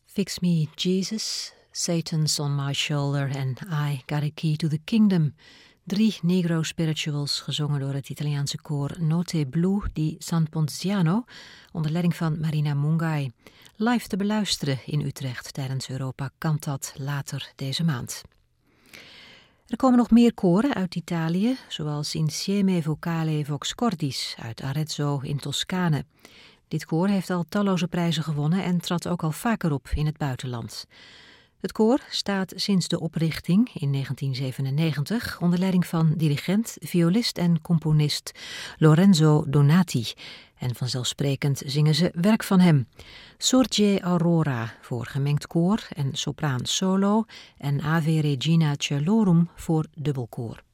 Fix Me Jesus, Satan's on my shoulder and I got a key to the kingdom. 3 Negro spirituals gezongen door het Italiaanse koor Note Blu di San Ponziano onder leiding van Marina Mungai. Live te beluisteren in Utrecht tijdens Europa Cantat later deze maand. Er komen nog meer koren uit Italië, zoals Insieme Vocale Vox Cordis uit Arezzo in Toscane. Dit koor heeft al talloze prijzen gewonnen en trad ook al vaker op in het buitenland. Het koor staat sinds de oprichting in 1997 onder leiding van dirigent, violist en componist Lorenzo Donati. En vanzelfsprekend zingen ze werk van hem. Sorge Aurora voor gemengd koor en sopraan solo en Ave Regina Celorum voor dubbelkoor.